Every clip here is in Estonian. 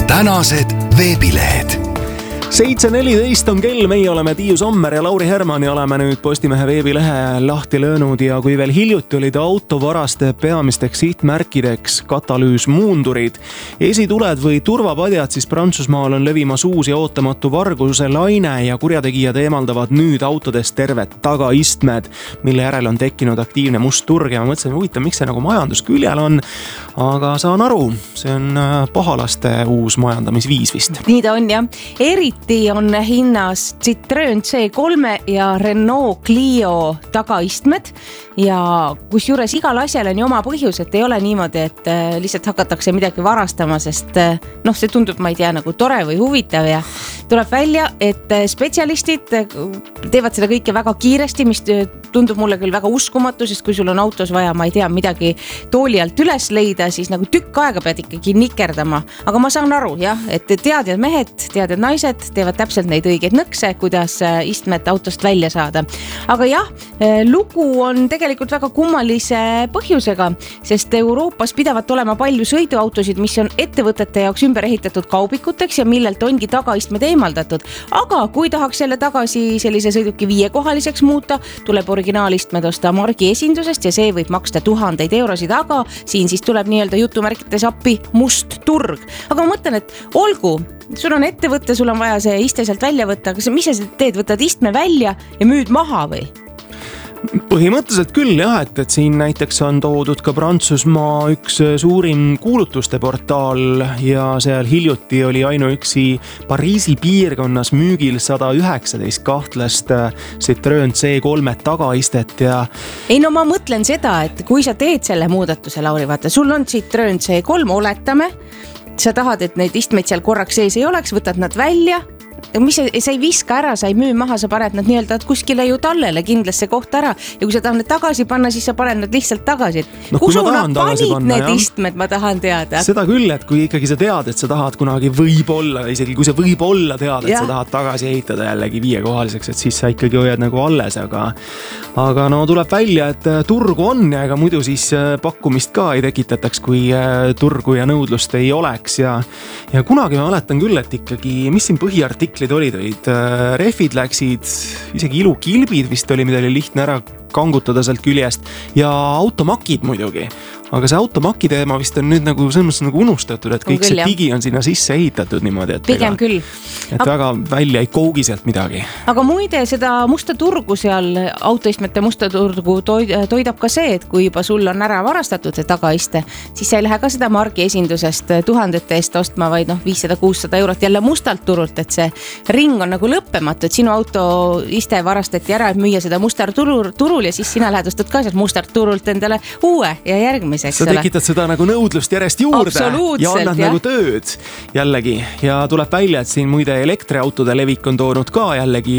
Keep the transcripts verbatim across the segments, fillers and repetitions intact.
tänased veebilehed. seitse neliteist on kell, meie oleme Tiiu Sommer ja Lauri Herman ja oleme nüüd Postimehe veebilehe lahti löönud ja kui veel hiljuti olid autovaraste peamisteks sihtmärkideks katalüüsmuundurid, esituled või turvapadjad, siis Prantsusmaal on levimas uus ja ootamatu varguse laine ja kurjategijad eemaldavad nüüd autodest terved tagaistmed, mille järel on tekkinud aktiivne must turg ja ma mõtlesin, huvitav, miks see nagu majandusküljel on, aga saan aru, see on pahalaste uus majandamisviis vist. Nii ta on jah, eriti on hinnas Citroen C kolme ja Renault Clio tagaistmed ja kus juures igal asjal on ju oma põhjus, et ei ole niimoodi, et lihtsalt hakatakse midagi varastama, sest noh, see tundub, ma ei tea, nagu tore või huvitav ja tuleb välja, et spetsialistid teevad seda kõike väga kiiresti, mis tundub mulle küll väga uskumatu, sest kui sul on autos vaja, ma ei tea, midagi tooli alt üles leida, siis nagu tükk aega pead ikkagi nikerdama, aga ma saan aru jah, et teadjad mehed, teadjad naised teevad täpselt neid õigeid nõkse, kuidas istmed autost välja saada. Aga jah, lugu on tegelikult väga kummalise põhjusega, sest Euroopas pidavat olema palju sõiduautosid, mis on ettevõtete jaoks ümber ehitatud kaubikuteks ja millelt ongi tagaistmed eemaldatud. Aga kui tahaks jälle tagasi sellise sõiduki viiekohaliseks muuta, tuleb originaalistmed osta margi esindusest ja see võib maksta tuhandeid eurosid, aga siin siis tuleb nii-öelda jutumärkides appi must turg. Aga ma mõtlen, et olgu, sul on ettevõte, sul on vaja see iste sealt välja võtta, aga mis sa teed, võtad istme välja ja müüd maha või? Põhimõtteliselt küll jah, et, et siin näiteks on toodud ka Prantsusmaa üks suurim kuulutuste portaal ja seal hiljuti oli ainuüksi Pariisi piirkonnas müügil sada üheksateist kahtlast Citroen C kolme tagaistet ja... Ei no ma mõtlen seda, et kui sa teed selle muudatuse, Lauri, vaata, sul on Citroen C kolm, oletame, sa tahad, et neid istmeid seal korraks sees ei oleks, võtad nad välja, mis sa, sa ei viska ära, sa ei müü maha, sa paned nad nii-öelda kuskile ju tallele kindlasse kohta ära ja kui sa tahad need tagasi panna, siis sa paned nad lihtsalt tagasi. No, kusu nad panid panna, need jah? Istmed, ma tahan teada. Seda küll, et kui ikkagi sa tead, et sa tahad kunagi võib-olla, isegi kui sa võib-olla tead, et ja. Sa tahad tagasi ehitada jällegi viiekohaliseks, et siis sa ikkagi hoiad nagu alles, aga aga no tuleb välja, et turgu on ja ega muidu siis pakkumist ka ei tekitataks, kui turgu ja nõudlust ei oleks ja, ja kunagi ma mäletan küll, et ikkagi, mis siin põhiartiklid olid, olid rehvid läksid, isegi ilukilbid vist oli, mida oli lihtne ära kangutada sealt küljest ja automakid muidugi. Aga see automaki teema vist on nüüd nagu selles mõttes nagu unustatud, et kõik küll, see digi on sinna sisse ehitatud niimoodi, et, pigem ega, küll. et aga... väga välja ei kougi sealt midagi. Aga muide, seda musta turgu seal, autoistmete musta turgu toidab ka see, et kui juba sul on ära varastatud see tagaiste, siis sa ei lähe ka seda margi esindusest tuhandete eest ostma, vaid noh, viissada kuussada eurot jälle mustalt turult, et see ring on nagu lõppematu, et sinu auto iste varastati ära, et müüa seda mustar turul, turul ja siis sina lähedustad ka sealt mustart turult endale uue ja järgmise. Sa tekitad seda nagu nõudlust järjest juurde ja annad jah. Nagu tööd jällegi ja tuleb välja, et siin muide elektriautode levik on toonud ka jällegi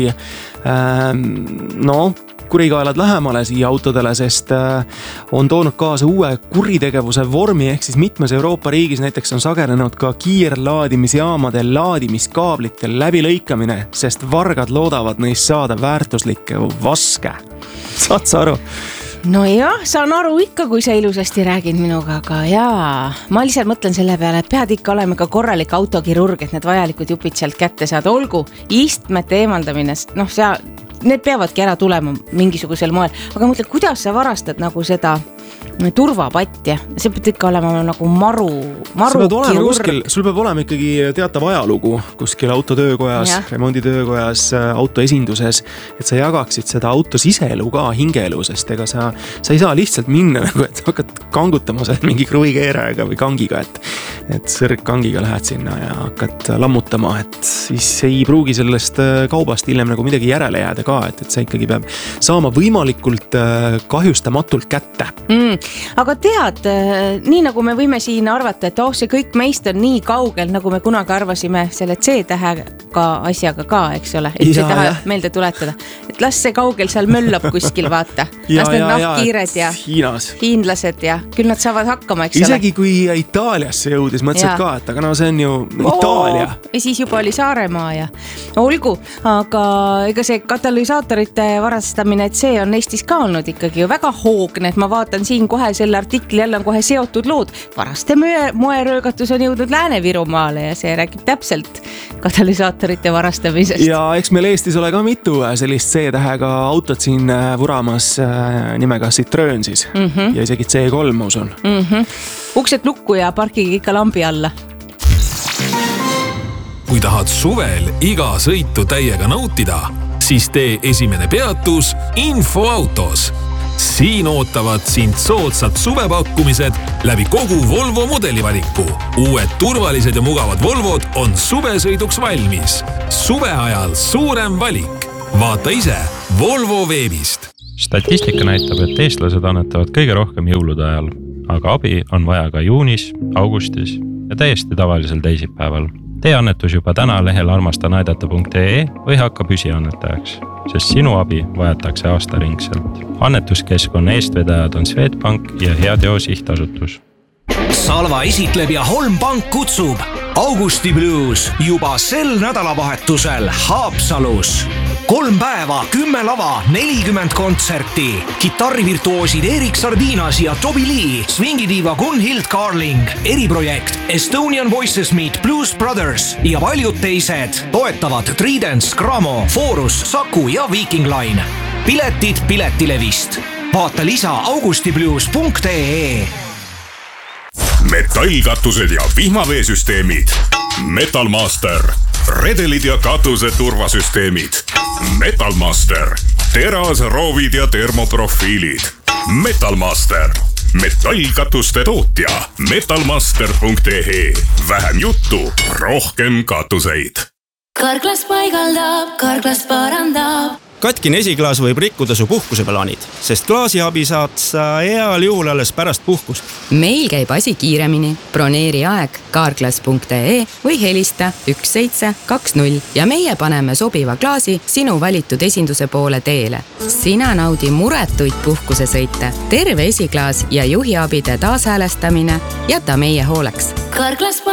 ähm, no kurikaelad lähemale siia autodele, sest äh, on toonud kaasa uue kuritegevuse vormi ehk siis mitmes Euroopa riigis näiteks on sagenenud ka kiirlaadimisjaamade laadimiskaablitel läbilõikamine, sest vargad loodavad neist saada väärtuslikke vaske. Saad sa aru? No jah, saan aru ikka, kui sa ilusasti räägid minuga, aga jaa, ma lihtsalt mõtlen selle peale, et pead ikka olema ka korralik autokirurg, et need vajalikud jupid sealt kätte saada, olgu istmete eemaldamine, noh, sa, need peavadki ära tulema mingisugusel moel, aga mõtle, kuidas sa varastad nagu seda turvapatja, see peab ikka olema nagu maru, maru kirurg. Kuskil, sul peab olema ikkagi teatav ajalugu kuskil autotöökojas, remonditöökojas, autoesinduses, et sa jagaksid seda auto siselu ka hingeelu, sest ega sa, sa ei saa lihtsalt minna nagu, et hakkad kangutama seal mingi kruvikeerajaga või kangiga, et, et sõrgkangiga lähed sinna ja hakkad lammutama, et siis ei pruugi sellest kaubast hiljem nagu midagi järele jääda ka, et, et see ikkagi peab saama võimalikult kahjustamatult kätte. Mm, aga tead, nii nagu me võime siin arvata, et oh, see kõik meist on nii kaugel, nagu me kunagi arvasime selle C-tähega asjaga ka, eks ole, et see taha meelde tuletada. Et las see kaugel seal möllab kuskil, vaata. Las need nahkkiired ja Hiinas. hiinlased ja küll nad saavad hakkama, eks Isegi ole. kui Itaaliasse jõudis, mõtlesid Jaa. ka, et aga no see on ju Itaalia. Oo, ja siis juba oli Saaremaa ja olgu, aga ega see katalüsaatorite varastamine, et see on Eestis ka olnud ikkagi ju väga hoogne, et ma vaatan siin kohe selle artikli jälle on kohe seotud lood. Varaste moeröögatus on jõudnud Lääne-Virumaale ja see räägib täpselt katalüsaatorite varastamisest. Ja eks meil Eestis ole ka mitu sellist C-tähega autot siin vuramas nimega Citroen siis mm -hmm. ja isegi C kolm, ma usun. Mm -hmm. Uksed lukku ja parkige ikka lambi alla. Kui tahad suvel iga sõitu täiega nautida, siis tee esimene peatus Infoautos. Siin ootavad sind soodsad suvepakkumised läbi kogu Volvo modelivaliku. Uued turvalised ja mugavad Volvod on suvesõiduks valmis. Suve ajal suurem valik. Vaata ise Volvo veebist. Statistika näitab, et eestlased annetavad kõige rohkem jõulude ajal, aga abi on vaja ka juunis, augustis ja täiesti tavalisel teisipäeval. Tee annetus juba täna lehel armastanaidata punkt ee või hakka püsiannetajaks, sest sinu abi vajatakse aastaringselt. Annetuskeskkonna eestvedajad on Swedbank ja Heateo sihtasutus. Salva esitleb ja Holmbank kutsub Augusti Blues juba sel nädalavahetusel Haapsalus. Kolm päeva, kümme lava, nelikümmend kontserti. Kitarrivirtuoosid Erik Sardinas ja Toby Lee, swingidiiva Gunhild Carling, eriprojekt Estonian Voices Meet Blues Brothers ja paljud teised toetavad Tridents, Gramo, Forus, Saku ja Viking Line. Piletid Piletilevist. Vaata lisa augustiblues punkt ee. Metallkatused ja vihmaveesüsteemid. Metalmaster. Redelid ja katuse turvasüsteemid. Metalmaster. Teras, roovid ja termoprofiilid. Metalmaster. Metallkatuste tootja. metalmaster punkt ee. Vähem juttu, rohkem katuseid. Karklas paigaldab, Karklas parandab. Katkine esiklaas võib rikkuda su puhkuseplaanid, sest klaasiabi saad sa heal juhul alles pärast puhkust. Meil käib asi kiiremini. Broneeri aeg karklas punkt ee või helista üks seitse kaks null ja meie paneme sobiva klaasi sinu valitud esinduse poole teele. Sina naudi muretuid puhkusesõite. Terve esiklaas ja juhiabide taashäälestamine jäta meie hooleks. Karklas